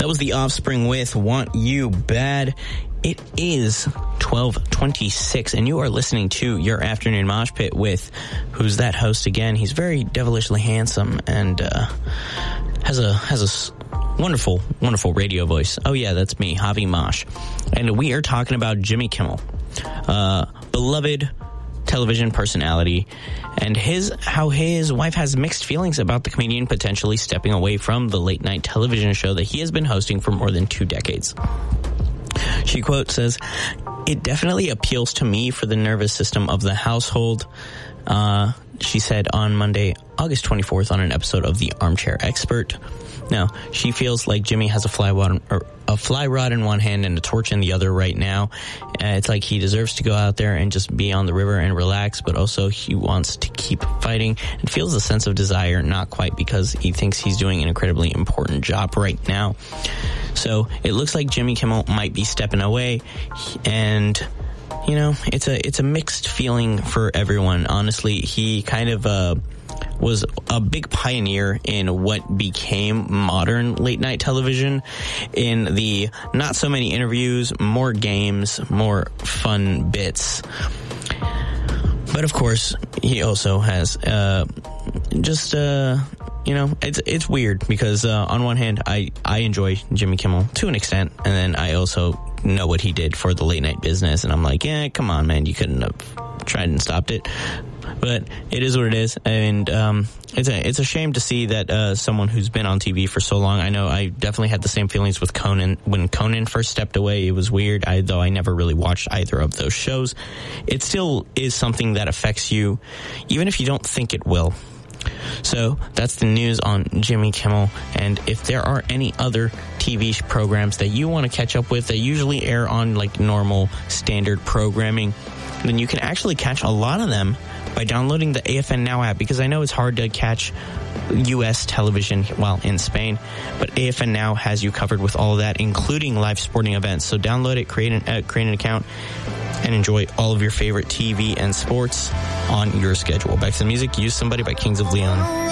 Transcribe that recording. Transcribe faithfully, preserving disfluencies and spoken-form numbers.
That was The Offspring with Want You Bad. It is twelve twenty-six, and you are listening to Your Afternoon Mosh Pit with, who's that host again? He's very devilishly handsome and uh, has a has a s- wonderful, wonderful radio voice. Oh yeah, that's me, Javi Mosh. And we are talking about Jimmy Kimmel, uh, beloved television personality, and his how his wife has mixed feelings about the comedian potentially stepping away from the late night television show that he has been hosting for more than two decades. She, quote, says, "It definitely appeals to me for the nervous system of the household," uh, she said on Monday, August twenty-fourth, on an episode of The Armchair Expert. Now, she feels like Jimmy has a fly rod, or a fly rod in one hand and a torch in the other right now. Uh, it's like he deserves to go out there and just be on the river and relax, but also he wants to keep fighting and feels a sense of desire, not quite because he thinks he's doing an incredibly important job right now. So it looks like Jimmy Kimmel might be stepping away, and you know, it's a it's a mixed feeling for everyone. Honestly, he kind of uh, was a big pioneer in what became modern late night television, in the not so many interviews, more games, more fun bits. But of course, he also has uh, just uh, you know, it's it's weird because uh, on one hand, I I enjoy Jimmy Kimmel to an extent, and then I also know what he did for the late night business, and I'm like, yeah, come on, man, you couldn't have tried and stopped it. But it is what it is, and um, it's a it's a shame to see that uh, someone who's been on T V for so long. I know I definitely had the same feelings with Conan when Conan first stepped away. It was weird, I, though I never really watched either of those shows. It still is something that affects you, even if you don't think it will. So that's the news on Jimmy Kimmel. And if there are any other T V programs that you want to catch up with that usually air on like normal standard programming, then you can actually catch a lot of them by downloading the A F N Now app, because I know it's hard to catch U S television while in Spain, but A F N Now has you covered with all of that, including live sporting events. So download it, create an, uh, create an account, and enjoy all of your favorite T V and sports on your schedule. Back to the music, Use Somebody by Kings of Leon.